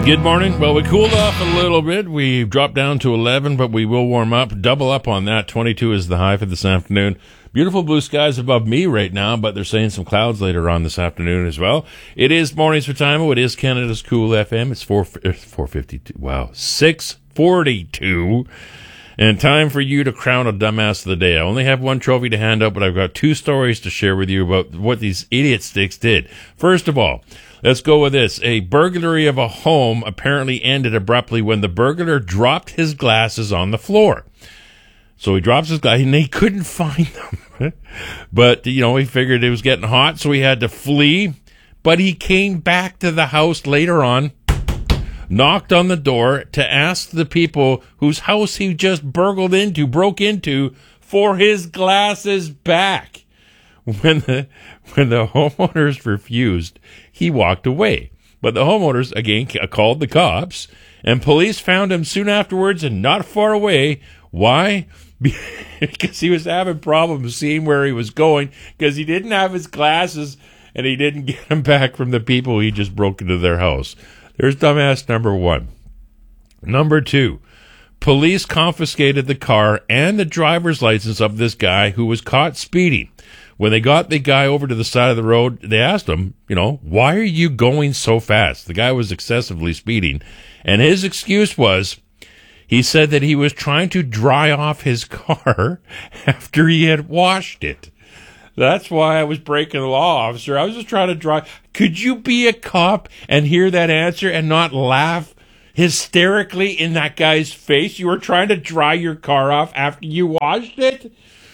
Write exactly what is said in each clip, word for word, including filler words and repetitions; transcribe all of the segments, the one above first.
Good morning. Well, we cooled off a little bit. We dropped down to eleven, but we will warm up. Double up on that. twenty-two is the high for this afternoon. Beautiful blue skies above me right now, but they're saying some clouds later on this afternoon as well. It is Mornings for Timo. It is Canada's Cool F M. It's four fifty-two. Wow. six forty-two. And time for you to crown a dumbass of the day. I only have one trophy to hand out, but I've got two stories to share with you about what these idiot sticks did. First of all, let's go with this. A burglary of a home apparently ended abruptly when the burglar dropped his glasses on the floor. So he drops his glasses, and he couldn't find them. But, you know, he figured it was getting hot, so he had to flee. But he came back to the house later on, knocked on the door to ask the people whose house he just burgled into, broke into, for his glasses back. When the when the homeowners refused, he walked away. But the homeowners, again, called the cops, and police found him soon afterwards and not far away. Why? Because he was having problems seeing where he was going, because he didn't have his glasses, and he didn't get them back from the people he just broke into their house. There's dumbass number one. Number two, police confiscated the car and the driver's license of this guy who was caught speeding. When they got the guy over to the side of the road, they asked him, you know, why are you going so fast? The guy was excessively speeding. And his excuse was, he said that he was trying to dry off his car after he had washed it. That's why I was breaking the law, officer. I was just trying to dry. Could you be a cop and hear that answer and not laugh hysterically in that guy's face? You were trying to dry your car off after you washed it?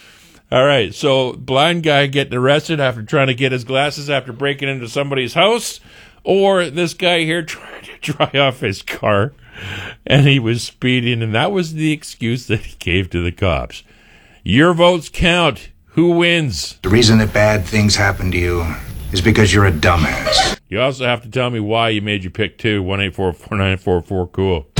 All right, so blind guy getting arrested after trying to get his glasses after breaking into somebody's house, or this guy here trying to dry off his car, and he was speeding, and that was the excuse that he gave to the cops. Your votes count. Who wins? The reason that bad things happen to you is because you're a dumbass. You also have to tell me why you made your pick two. one eight four four nine four four cool.